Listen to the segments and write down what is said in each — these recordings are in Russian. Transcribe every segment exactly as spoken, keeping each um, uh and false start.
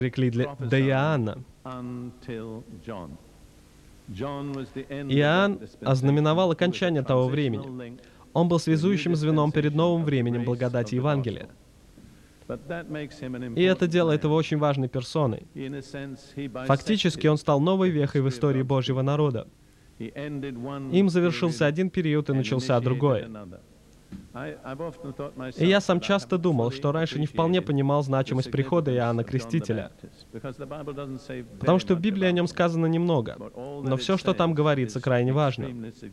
прорекли для, до Иоанна. Иоанн ознаменовал окончание того времени. Он был связующим звеном перед новым временем благодати Евангелия. И это делает его очень важной персоной. Фактически, он стал новой вехой в истории Божьего народа. Им завершился один период и начался другой. И я сам часто думал, что раньше не вполне понимал значимость прихода Иоанна Крестителя, потому что в Библии о нем сказано немного, но все, что там говорится, крайне важно.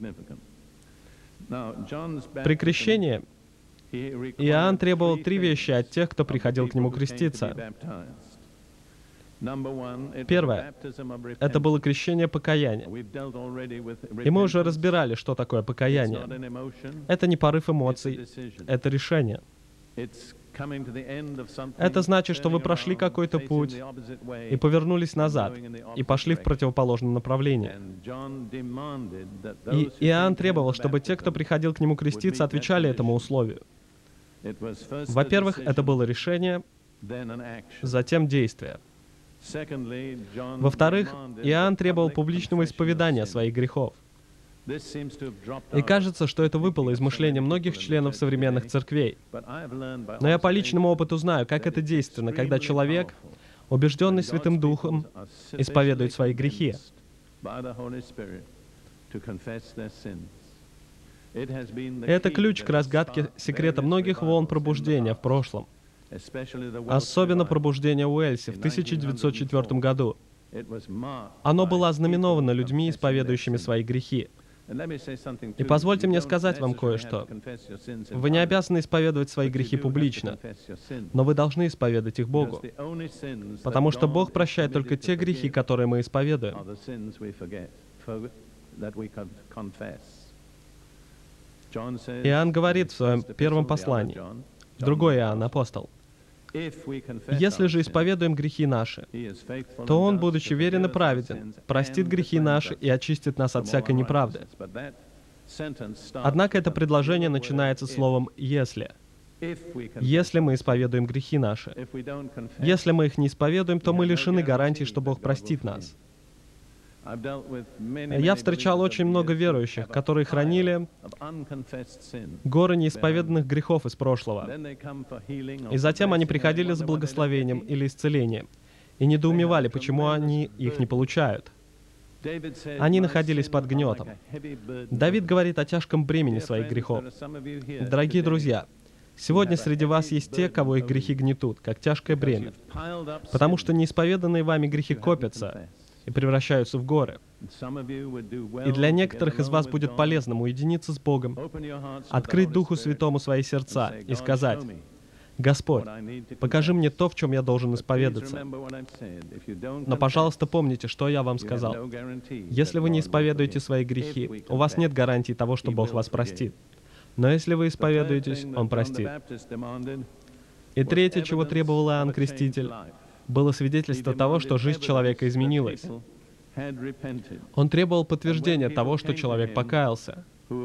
При крещении Иоанн требовал три вещи от тех, кто приходил к нему креститься. Первое — это было крещение покаяния. И мы уже разбирали, что такое покаяние. Это не порыв эмоций, это решение. Это значит, что вы прошли какой-то путь и повернулись назад, и пошли в противоположном направлении. И Иоанн требовал, чтобы те, кто приходил к нему креститься, отвечали этому условию. Во-первых, это было решение, затем действие. Во-вторых, Иоанн требовал публичного исповедания своих грехов. И кажется, что это выпало из мышления многих членов современных церквей. Но я по личному опыту знаю, как это действенно, когда человек, убежденный Святым Духом, исповедует свои грехи. Это ключ к разгадке секрета многих волн пробуждения в прошлом. Особенно пробуждение в Уэльсе в тысяча девятьсот четвёртом году. Оно было ознаменовано людьми, исповедующими свои грехи. И позвольте мне сказать вам кое-что. Вы не обязаны исповедовать свои грехи публично, но вы должны исповедать их Богу, потому что Бог прощает только те грехи, которые мы исповедуем. Иоанн говорит в своем первом послании, другой Иоанн, апостол: «Если же исповедуем грехи наши, то Он, будучи верен и праведен, простит грехи наши и очистит нас от всякой неправды». Однако это предложение начинается словом «если». Если мы исповедуем грехи наши. Если мы их не исповедуем, то мы лишены гарантии, что Бог простит нас. Я встречал очень много верующих, которые хранили горы неисповеданных грехов из прошлого. И затем они приходили за благословением или исцелением и недоумевали, почему они их не получают. Они находились под гнетом. Давид говорит о тяжком бремени своих грехов. Дорогие друзья, сегодня среди вас есть те, кого их грехи гнетут, как тяжкое бремя, потому что неисповеданные вами грехи копятся и превращаются в горы. И для некоторых из вас будет полезным уединиться с Богом, открыть Духу Святому свои сердца и сказать: «Господь, покажи мне то, в чем я должен исповедаться». Но, пожалуйста, помните, что я вам сказал. Если вы не исповедуете свои грехи, у вас нет гарантии того, что Бог вас простит. Но если вы исповедуетесь, Он простит. И третье, чего требовал Иоанн Креститель, было свидетельство того, что жизнь человека изменилась. Он требовал подтверждения того, что человек покаялся.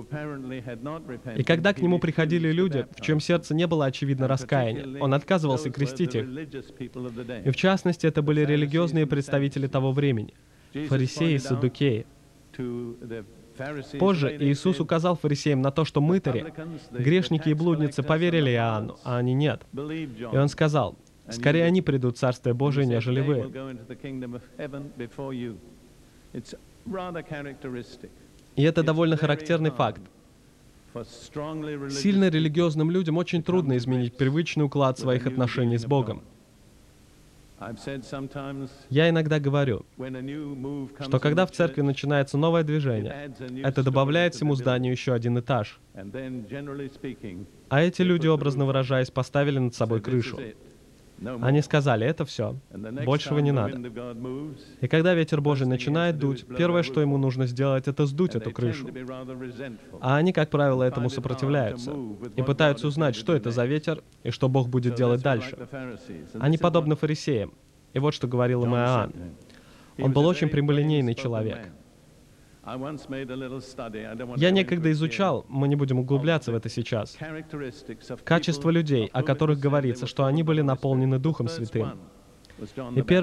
И когда к нему приходили люди, в чьем сердце не было очевидно раскаяния, он отказывался крестить их. И в частности, это были религиозные представители того времени — фарисеи и саддукеи. Позже Иисус указал фарисеям на то, что мытари, грешники и блудницы поверили Иоанну, а они нет. И Он сказал: «Скорее они придут в Царствие Божие, нежели вы». И это довольно характерный факт. Сильно религиозным людям очень трудно изменить привычный уклад своих отношений с Богом. Я иногда говорю, что когда в церкви начинается новое движение, это добавляет всему зданию еще один этаж. А эти люди, образно выражаясь, поставили над собой крышу. Они сказали: «Это все, большего не надо». И когда ветер Божий начинает дуть, первое, что ему нужно сделать, это сдуть эту крышу. А они, как правило, этому сопротивляются и пытаются узнать, что это за ветер и что Бог будет делать дальше. Они подобны фарисеям. И вот что говорил им Иоанн. Он был очень прямолинейный человек. Я некогда изучал, мы не будем углубляться в это сейчас, качества людей, о которых говорится, что они были наполнены Духом Святым. И